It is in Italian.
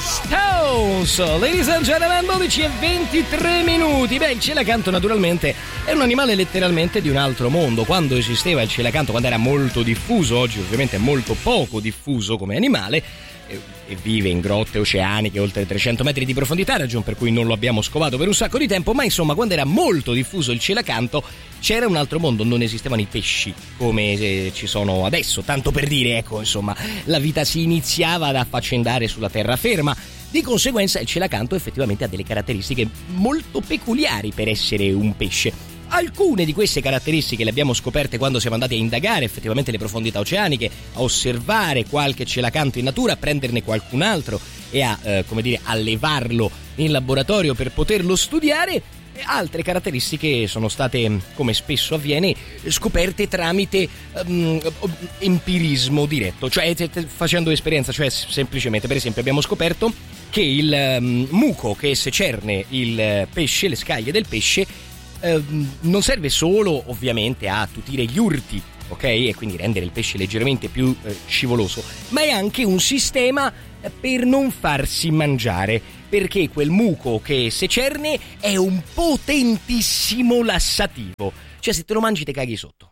Stones, ladies and gentlemen, 12:23. Beh, il celacanto naturalmente è un animale letteralmente di un altro mondo. Quando esisteva il celacanto, quando era molto diffuso, oggi ovviamente è molto poco diffuso come animale, e vive in grotte oceaniche oltre 300 metri di profondità, ragion per cui non lo abbiamo scovato per un sacco di tempo, ma insomma quando era molto diffuso il celacanto c'era un altro mondo, non esistevano i pesci come ci sono adesso, tanto per dire, ecco, insomma, la vita si iniziava ad affaccendare sulla terraferma. Di conseguenza il celacanto effettivamente ha delle caratteristiche molto peculiari per essere un pesce. Alcune di queste caratteristiche le abbiamo scoperte quando siamo andati a indagare effettivamente le profondità oceaniche, a osservare qualche celacanto in natura, a prenderne qualcun altro e a allevarlo in laboratorio per poterlo studiare. Altre caratteristiche sono state, come spesso avviene, scoperte tramite empirismo diretto, cioè facendo esperienza, cioè semplicemente, per esempio, abbiamo scoperto che il muco che secerne il pesce, le scaglie del pesce, non serve solo ovviamente a attutire gli urti, ok? E quindi rendere il pesce leggermente più scivoloso, ma è anche un sistema per non farsi mangiare, perché quel muco che secerne è un potentissimo lassativo, cioè se te lo mangi te caghi sotto.